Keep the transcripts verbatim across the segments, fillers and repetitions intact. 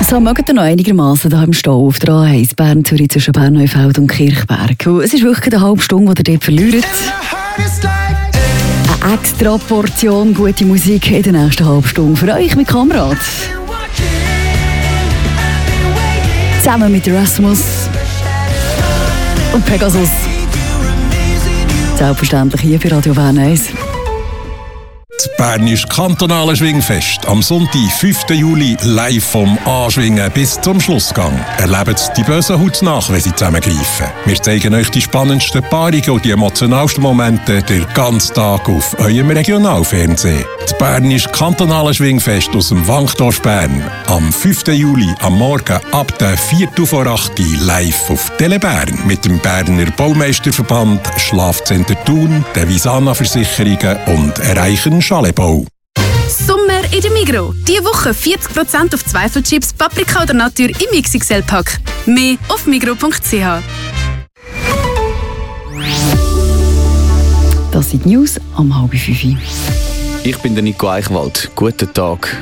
So mögt ihr noch einigermaßen hier im Stau auf der A eins Bern, Zürich zwischen Bernneufeld und Kirchberg. Es ist wirklich eine halbe Stunde, die ihr dort verliert. Eine extra Portion gute Musik in der nächsten halben Stunde für euch mit Kamerad. Zusammen mit Erasmus und Pegasus. Selbstverständlich hier für Radio Bern eins. Das Bernische Kantonale Schwingfest am Sonntag, fünften Juli, live vom Anschwingen bis zum Schlussgang. Erlebt die bösen Haut nach, wenn sie zusammengreifen. Wir zeigen euch die spannendsten Paarungen und die emotionalsten Momente den ganzen Tag auf eurem Regionalfernsehen. Das Bernische Kantonale Schwingfest aus dem Wankdorf Bern. Am fünften Juli am Morgen ab der viertel vor acht live auf Tele Bern mit dem Berner Baumeisterverband, Schlafcenter Thun, der Visana Versicherungen und Erreichen Schalebau. Sommer in der Migros. Diese Woche vierzig Prozent auf Zweifelchips, Paprika oder Natur im X X L-Pack. Mehr auf migros punkt c h. Das sind die News am halb fünf. Ich bin der Nico Eichwald. Guten Tag.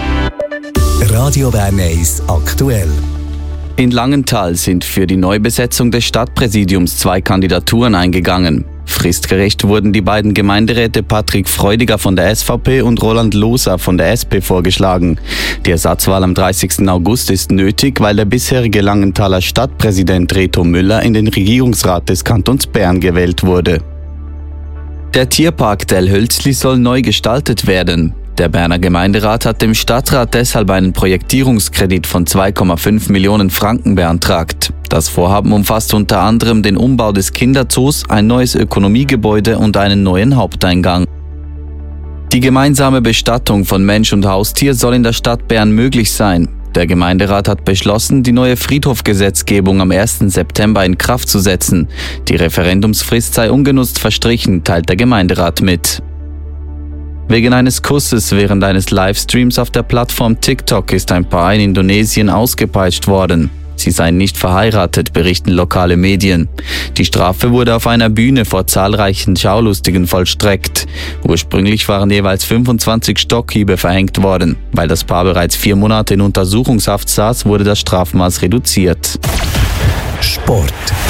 Radio Bern eins aktuell. In Langenthal sind für die Neubesetzung des Stadtpräsidiums zwei Kandidaturen eingegangen. Fristgerecht wurden die beiden Gemeinderäte Patrick Freudiger von der S V P und Roland Loser von der S P vorgeschlagen. Die Ersatzwahl am dreißigsten August ist nötig, weil der bisherige Langenthaler Stadtpräsident Reto Müller in den Regierungsrat des Kantons Bern gewählt wurde. Der Tierpark Dellhölzli soll neu gestaltet werden. Der Berner Gemeinderat hat dem Stadtrat deshalb einen Projektierungskredit von zwei Komma fünf Millionen Franken beantragt. Das Vorhaben umfasst unter anderem den Umbau des Kinderzoos, ein neues Ökonomiegebäude und einen neuen Haupteingang. Die gemeinsame Bestattung von Mensch und Haustier soll in der Stadt Bern möglich sein. Der Gemeinderat hat beschlossen, die neue Friedhofgesetzgebung am ersten September in Kraft zu setzen. Die Referendumsfrist sei ungenutzt verstrichen, teilt der Gemeinderat mit. Wegen eines Kusses während eines Livestreams auf der Plattform TikTok ist ein Paar in Indonesien ausgepeitscht worden. Sie seien nicht verheiratet, berichten lokale Medien. Die Strafe wurde auf einer Bühne vor zahlreichen Schaulustigen vollstreckt. Ursprünglich waren jeweils fünfundzwanzig Stockhiebe verhängt worden. Weil das Paar bereits vier Monate in Untersuchungshaft saß, wurde das Strafmaß reduziert. Sport.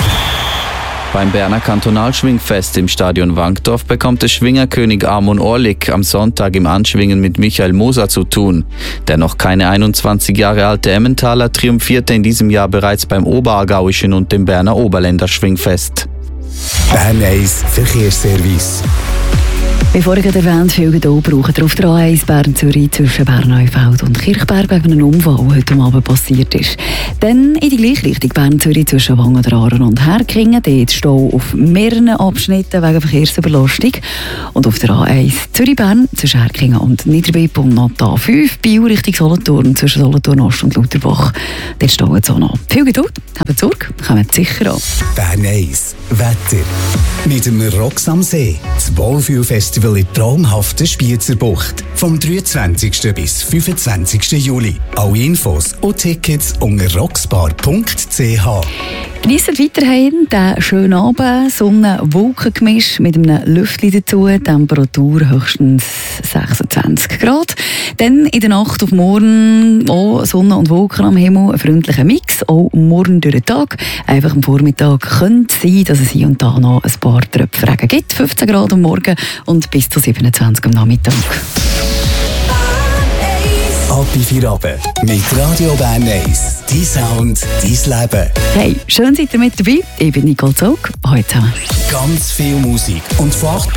Beim Berner Kantonalschwingfest im Stadion Wankdorf bekommt der Schwingerkönig Amon Orlik am Sonntag im Anschwingen mit Michael Moser zu tun. Der noch keine einundzwanzig Jahre alte Emmentaler triumphierte in diesem Jahr bereits beim Oberaargauischen und dem Berner Oberländer Schwingfest. Bern eins Verkehrsservice. Wie vorhin erwähnt, viel Geduld braucht ihr auf der A eins Bern Zürich zwischen Bernneufeld und Kirchberg wegen einem Unfall, der heute Abend passiert ist. Dann in die gleiche Richtung Bern Zürich zwischen Wangen und Herkingen. Dort Stau auf mehreren Abschnitten wegen Verkehrsüberlastung. Und auf der A eins Zürich Bern zwischen Herkingen und Niederbipp und noch A fünf Biel Richtung Solothurn zwischen Solothurn Ost und Lauterbach. Dort stauen es auch noch. Viel Geduld, habt Sorge, kommt sicher an. Bern eins Wetter. Mit dem Rocks am See. Das Wohlfühlfestival in der traumhaften Spiezerbucht. Vom dreiundzwanzigsten bis fünfundzwanzigsten Juli. Alle Infos und Tickets unter rocksbar punkt c h. Genießt weiterhin den schönen Abend, Sonne-Wolken-Gemisch mit einem Lüftchen dazu, Temperatur höchstens sechsundzwanzig Grad. Dann in der Nacht auf morgen auch Sonne und Wolken am Himmel, ein freundlicher Mix, auch morgen durch den Tag. Einfach am Vormittag könnte es sein, dass es hier und da noch ein paar Tröpfchen Regen gibt, fünfzehn Grad am Morgen und bis zu siebenundzwanzig am Nachmittag. Ab in vier Abend mit Radio Bern eins. Dein Sound, dein Leben. Hey, schön seid ihr mit dabei. Ich bin Nicole Zog. Heute zusammen. Ganz viel Musik und von acht